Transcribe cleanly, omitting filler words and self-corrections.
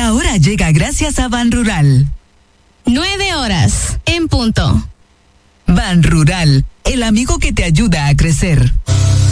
ahora llega gracias a Ban Rural. 9:00 en punto. Ban Rural, el amigo que te ayuda a crecer.